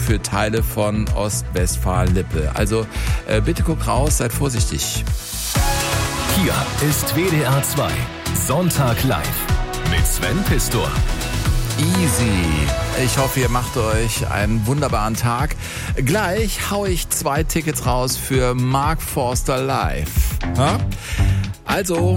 für Teile von Ostwestfalen-Lippe. Also bitte guckt raus, seid vorsichtig. Hier ist WDR 2 Sonntag live mit Sven Pistor. Easy. Ich hoffe, ihr macht euch einen wunderbaren Tag. Gleich hau ich 2 Tickets raus für Mark Forster live. Also